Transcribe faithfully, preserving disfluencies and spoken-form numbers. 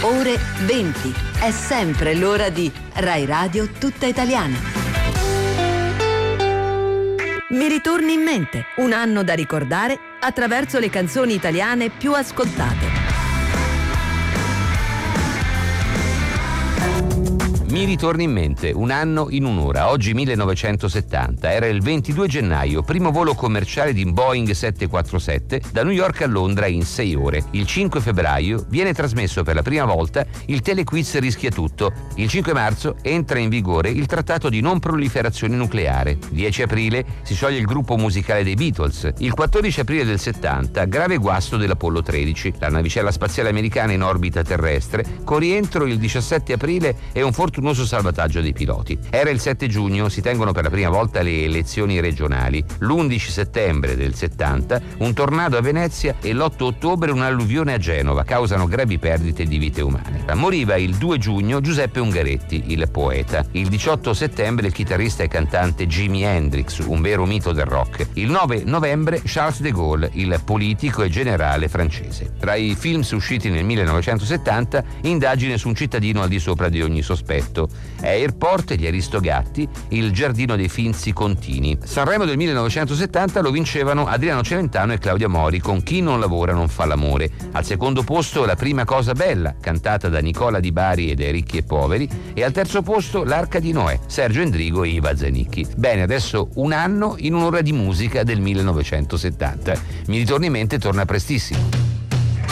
ore venti. È sempre l'ora di Rai Radio Tutta Italiana. Mi ritorni in mente, un anno da ricordare attraverso le canzoni italiane più ascoltate. Mi ritorni in mente, un anno in un'ora, oggi millenovecentosettanta, era il ventidue gennaio, primo volo commerciale di Boeing sette quattro sette da New York a Londra in sei ore. Il cinque febbraio viene trasmesso per la prima volta il telequiz Rischia Tutto. Il cinque marzo entra in vigore il trattato di non proliferazione nucleare. dieci aprile si scioglie il gruppo musicale dei Beatles. Il quattordici aprile del settanta, grave guasto dell'Apollo tredici, la navicella spaziale americana in orbita terrestre, con rientro il diciassette aprile e un fortunato salvataggio dei piloti. Era il sette giugno, si tengono per la prima volta le elezioni regionali. L'undici settembre del settanta, un tornado a Venezia e l'otto ottobre un'alluvione a Genova causano gravi perdite di vite umane. Moriva il due giugno Giuseppe Ungaretti, il poeta. Il diciotto settembre il chitarrista e cantante Jimi Hendrix, un vero mito del rock. Il nove novembre Charles de Gaulle, il politico e generale francese. Tra i film usciti nel millenovecentosettanta, indagine su un cittadino al di sopra di ogni sospetto. Airport, Gli Aristogatti, Il Giardino dei Finzi Contini. Sanremo del millenovecentosettanta lo vincevano Adriano Celentano e Claudia Mori con Chi non lavora non fa l'amore. Al secondo posto La prima cosa bella, cantata da Nicola Di Bari e dai Ricchi e Poveri, e al terzo posto L'Arca di Noè, Sergio Endrigo e Iva Zanicchi. Bene, adesso un anno in un'ora di musica del millenovecentosettanta. Mi ritorni in mente, torna prestissimo.